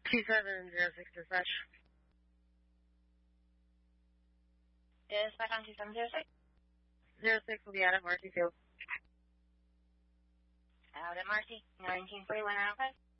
2706 dispatch. Dispatch on 2706. 06 will be out at Marcy Field. Out at Marcy, 1941 out 5.